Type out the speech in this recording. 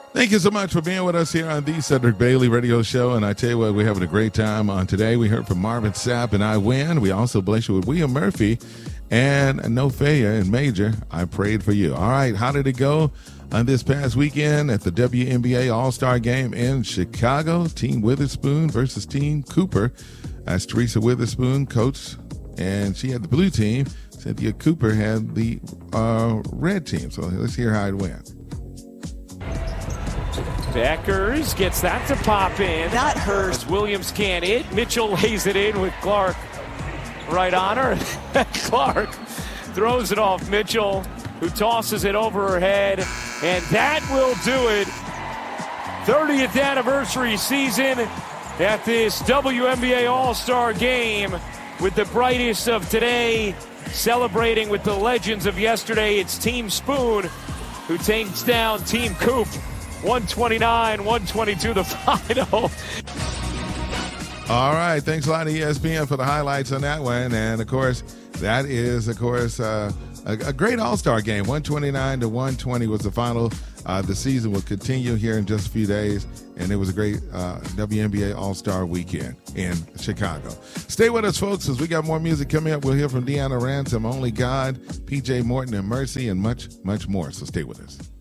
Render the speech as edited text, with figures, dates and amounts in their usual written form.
Thank you so much for being with us here on the Cedric Bailey Radio Show. And I tell you what, we're having a great time on today. We heard from Marvin Sapp and I Win. We also bless you with William Murphy and No Failure and Major. I prayed for you. All right, how did it go on this past weekend at the WNBA All-Star Game in Chicago? Team Witherspoon versus Team Cooper. That's Teresa Witherspoon, coach, and she had the blue team. Cynthia Cooper had the red team. So let's hear how it went. Beckers gets that to pop in. That hurts. Williams can't hit. Mitchell lays it in with Clark right on her. Clark throws it off Mitchell, who tosses it over her head. And that will do it. 30th anniversary season at this WNBA All-Star Game with the brightest of today, celebrating with the legends of yesterday. It's Team Spoon who takes down Team Coop. 129-122 the final. All right. Thanks a lot to ESPN for the highlights on that one. And, of course, that is, a great All-Star game. 129-120 was the final. The season will continue here in just a few days. And it was a great WNBA All-Star weekend in Chicago. Stay with us, folks, as we got more music coming up. We'll hear from Deanna Ransom, Only God, PJ Morton and Mercy, and much, much more. So stay with us.